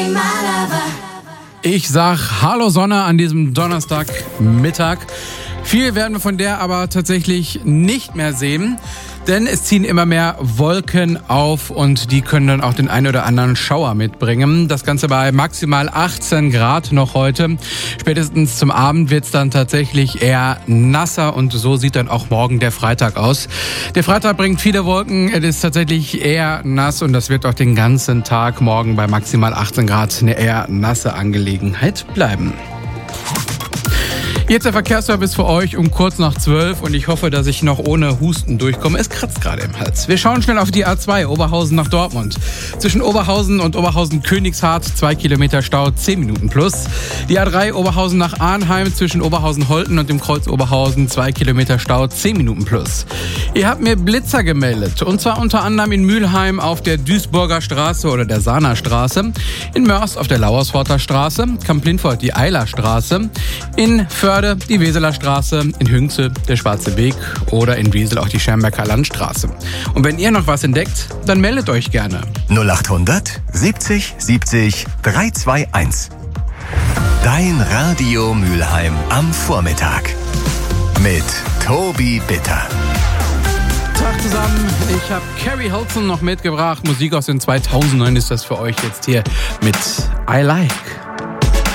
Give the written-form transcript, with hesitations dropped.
Ich sag Hallo Sonne an diesem Donnerstagmittag. Viel werden wir von der aber tatsächlich nicht mehr sehen, denn es ziehen immer mehr Wolken auf und die können dann auch den einen oder anderen Schauer mitbringen. Das Ganze bei maximal 18 Grad noch heute. Spätestens zum Abend wird es dann tatsächlich eher nasser und so sieht dann auch morgen der Freitag aus. Der Freitag bringt viele Wolken, es ist tatsächlich eher nass und das wird auch den ganzen Tag morgen bei maximal 18 Grad eine eher nasse Angelegenheit bleiben. Jetzt der Verkehrsservice für euch um kurz nach 12 und ich hoffe, dass ich noch ohne Husten durchkomme. Es kratzt gerade im Hals. Wir schauen schnell auf die A2, Oberhausen nach Dortmund. Zwischen Oberhausen und Oberhausen-Königshardt 2 Kilometer Stau, 10 Minuten plus. Die A3 Oberhausen nach Arnheim zwischen Oberhausen-Holten und dem Kreuz Oberhausen 2 Kilometer Stau, 10 Minuten plus. Ihr habt mir Blitzer gemeldet und zwar unter anderem in Mülheim auf der Duisburger Straße oder der Sahner Straße, in Mörs auf der Lauersforter Straße, Kamp-Lindfort die Eiler Straße, in Förde die Weseler Straße, in Hünxe der Schwarze Weg oder in Wiesel auch die Schermbecker Landstraße. Und wenn ihr noch was entdeckt, dann meldet euch gerne. 0800 70 70 321. Dein Radio Mülheim am Vormittag. Mit Tobi Bitter. Tag zusammen, ich habe Carrie Hilton noch mitgebracht. Musik aus den 2000ern ist das für euch jetzt hier mit I Like.